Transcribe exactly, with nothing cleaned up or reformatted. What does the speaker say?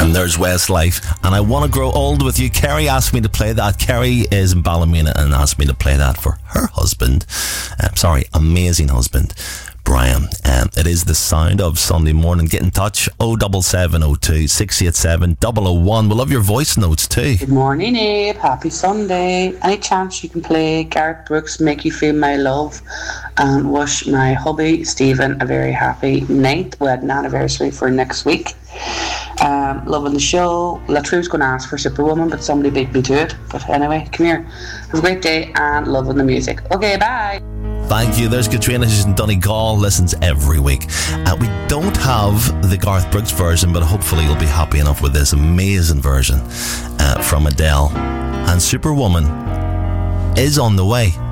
And there's Westlife. And I Want to Grow Old with You. Kerry asked me to play that. Kerry is in Ballymena and asked me to play that for her husband. Um, sorry, amazing husband, Brian. Um, it is the sound of Sunday morning. Get in touch, oh seven seven oh two, six eight seven, oh oh one. We love your voice notes too. Good morning, Abe. Happy Sunday. Any chance you can play Garth Brooks' Make You Feel My Love, and wish my hubby Stephen a very happy ninth wedding anniversary for next week. Um, loving the show. Latrue's going to ask for Superwoman, but somebody beat me to it. But anyway, come here. Have a great day and loving the music. Okay, bye. Thank you. There's Katrina. She's in Donegal. Listens every week. Uh, we don't have the Garth Brooks version, but hopefully you'll be happy enough with this amazing version uh, from Adele. And Superwoman is on the way.